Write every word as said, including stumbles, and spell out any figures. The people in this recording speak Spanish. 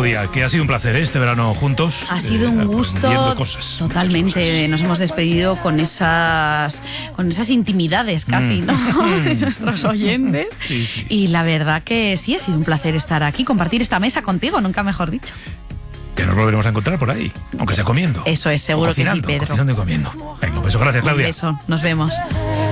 Claudia, que ha sido un placer, ¿eh? Este verano juntos. Ha sido un eh, gusto. Cosas, Totalmente. cosas. Nos hemos despedido con esas, con esas intimidades casi, Mm. ¿no? De nuestros oyentes. Sí, sí. Y la verdad que sí, ha sido un placer estar aquí, compartir esta mesa contigo, nunca mejor dicho. Que nos volveremos a encontrar por ahí, aunque sea comiendo. Eso es, seguro O cocinando, que sí, Pedro. Cocinando y comiendo. Venga, un beso, gracias, Un Claudia. beso, nos vemos.